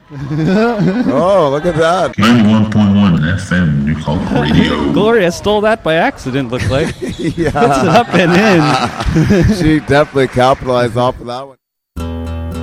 Oh, look at that. 91.1 FM, New College Radio. Gloria stole that by accident, looked like. Yeah. Puts it up and in. She definitely capitalized off of that one.